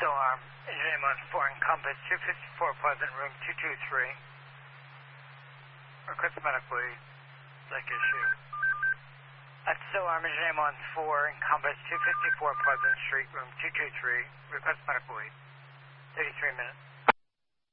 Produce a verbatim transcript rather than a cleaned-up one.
SOAR, Engineer one four, Encompass two fifty-four Pleasant, room two two three. Request medical aid. Like issue. At SOAR, Engineer one four, Encompass two fifty-four Pleasant Street, room two two three. Request medical aid. thirty-three minutes.